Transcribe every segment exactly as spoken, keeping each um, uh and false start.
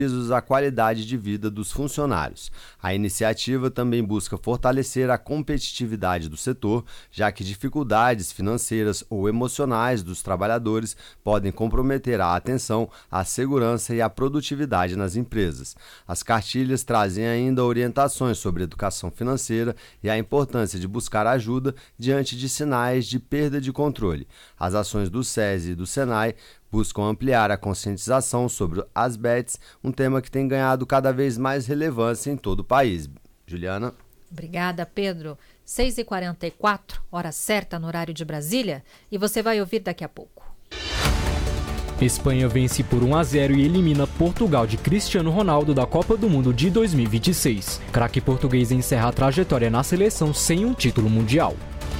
a qualidade de vida dos funcionários. A iniciativa também busca fortalecer a competitividade do setor, já que dificuldades financeiras ou emocionais dos trabalhadores podem comprometer a atenção, a segurança e a produtividade nas empresas. As cartilhas trazem ainda orientações sobre educação financeira e a importância de buscar ajuda diante de sinais de perda de controle. As ações do SESI e do SENAI buscam ampliar a conscientização sobre as bets, um tema que tem ganhado cada vez mais relevância em todo o país. Juliana? Obrigada, Pedro. seis e quarenta e quatro, hora certa no horário de Brasília, e você vai ouvir daqui a pouco. Espanha vence por um a zero e elimina Portugal de Cristiano Ronaldo da Copa do Mundo de dois mil e vinte e seis. Craque português encerra a trajetória na seleção sem um título mundial.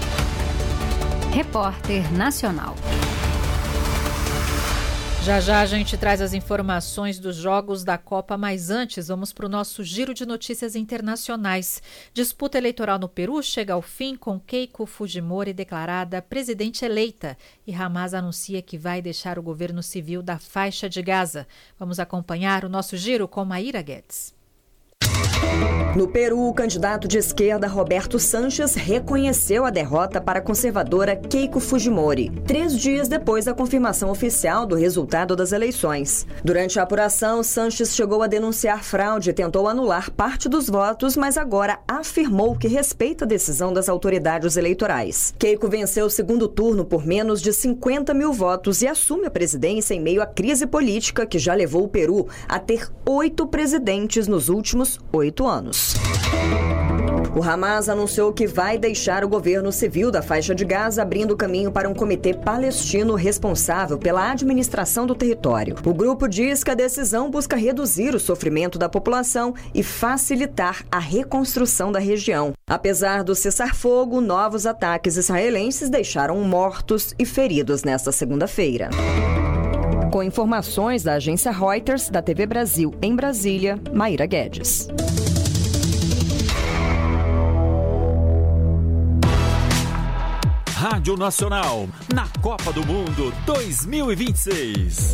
Repórter Nacional. Já já a gente traz as informações dos jogos da Copa, mas antes vamos para o nosso giro de notícias internacionais. Disputa eleitoral no Peru chega ao fim com Keiko Fujimori declarada presidente eleita e Hamas anuncia que vai deixar o governo civil da faixa de Gaza. Vamos acompanhar o nosso giro com Maíra Guedes. No Peru, o candidato de esquerda Roberto Sanches reconheceu a derrota para a conservadora Keiko Fujimori, três dias depois da confirmação oficial do resultado das eleições. Durante a apuração, Sanches chegou a denunciar fraude e tentou anular parte dos votos, mas agora afirmou que respeita a decisão das autoridades eleitorais. Keiko venceu o segundo turno por menos de cinquenta mil votos e assume a presidência em meio à crise política que já levou o Peru a ter oito presidentes nos últimos oito anos. O Hamas anunciou que vai deixar o governo civil da faixa de Gaza, abrindo caminho para um comitê palestino responsável pela administração do território. O grupo diz que a decisão busca reduzir o sofrimento da população e facilitar a reconstrução da região. Apesar do cessar-fogo, novos ataques israelenses deixaram mortos e feridos nesta segunda-feira. Com informações da agência Reuters, da T V Brasil em Brasília, Maíra Guedes. Rádio Nacional, na Copa do Mundo dois mil e vinte e seis.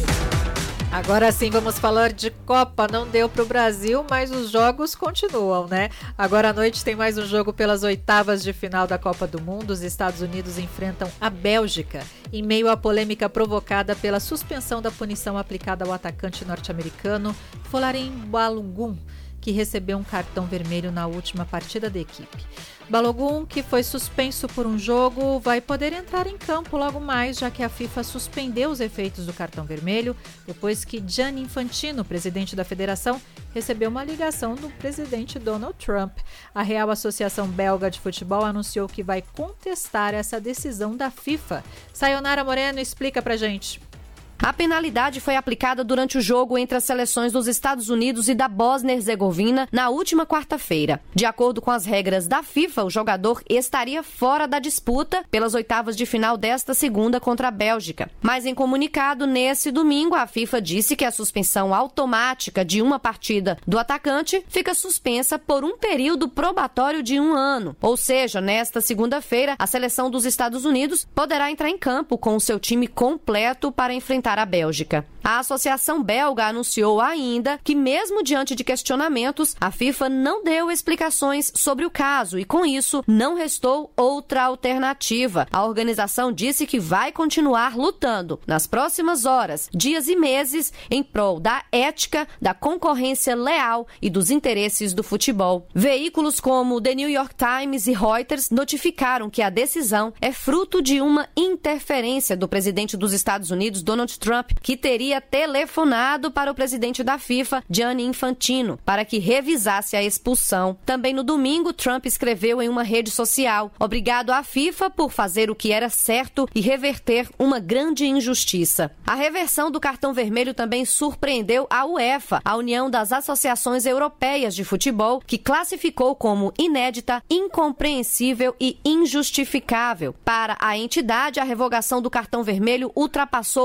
Agora sim vamos falar de Copa. Não deu para o Brasil, mas os jogos continuam, né? Agora à noite tem mais um jogo pelas oitavas de final da Copa do Mundo. Os Estados Unidos enfrentam a Bélgica em meio à polêmica provocada pela suspensão da punição aplicada ao atacante norte-americano Folarin Balogun, que recebeu um cartão vermelho na última partida da equipe. Balogun, que foi suspenso por um jogo, vai poder entrar em campo logo mais, já que a FIFA suspendeu os efeitos do cartão vermelho depois que Gianni Infantino, presidente da federação, recebeu uma ligação do presidente Donald Trump. A Real Associação Belga de Futebol anunciou que vai contestar essa decisão da FIFA. Sayonara Moreno explica pra gente. A penalidade foi aplicada durante o jogo entre as seleções dos Estados Unidos e da Bósnia e Herzegovina na última quarta-feira. De acordo com as regras da FIFA, o jogador estaria fora da disputa pelas oitavas de final desta segunda contra a Bélgica. Mas em comunicado nesse domingo, a FIFA disse que a suspensão automática de uma partida do atacante fica suspensa por um período probatório de um ano. Ou seja, nesta segunda-feira, a seleção dos Estados Unidos poderá entrar em campo com o seu time completo para enfrentar a Bélgica. A Associação Belga anunciou ainda que, mesmo diante de questionamentos, a FIFA não deu explicações sobre o caso e, com isso, não restou outra alternativa. A organização disse que vai continuar lutando nas próximas horas, dias e meses em prol da ética, da concorrência leal e dos interesses do futebol. Veículos como The New York Times e Reuters notificaram que a decisão é fruto de uma interferência do presidente dos Estados Unidos, Donald Trump, que teria telefonado para o presidente da FIFA, Gianni Infantino, para que revisasse a expulsão. Também no domingo, Trump escreveu em uma rede social: "Obrigado à FIFA por fazer o que era certo e reverter uma grande injustiça." A reversão do cartão vermelho também surpreendeu a UEFA, a União das Associações Europeias de Futebol, que classificou como inédita, incompreensível e injustificável. Para a entidade, a revogação do cartão vermelho ultrapassou todo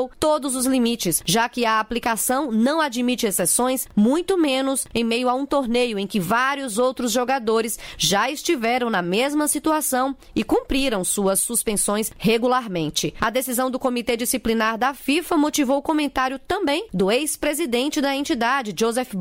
todos os limites, já que a aplicação não admite exceções, muito menos em meio a um torneio em que vários outros jogadores já estiveram na mesma situação e cumpriram suas suspensões regularmente. A decisão do Comitê Disciplinar da FIFA motivou o comentário também do ex-presidente da entidade, Joseph